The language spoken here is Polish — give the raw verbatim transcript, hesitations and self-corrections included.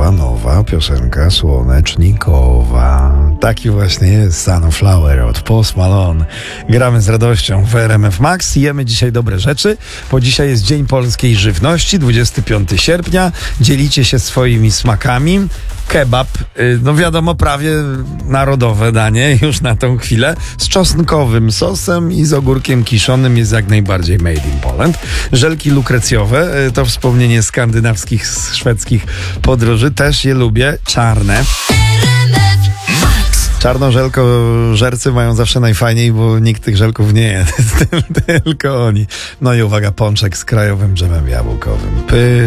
Jabłkowa, nowa piosenka słonecznikowa. Taki właśnie jest Sunflower od Post Malone. Gramy z radością w R M F Max. Jemy dzisiaj dobre rzeczy, bo dzisiaj jest Dzień Polskiej Żywności, dwudziestego piątego sierpnia. Dzielicie się swoimi smakami. Kebab, no wiadomo, prawie narodowe danie już na tą chwilę, z czosnkowym sosem i z ogórkiem kiszonym, jest jak najbardziej made in Poland. Żelki lukrecjowe, to wspomnienie skandynawskich, szwedzkich podróży, też je lubię, czarne. Czarnożelkożercy mają zawsze najfajniej, bo nikt tych żelków nie je, tylko oni. No i uwaga, pączek z krajowym dżemem jabłkowym. Py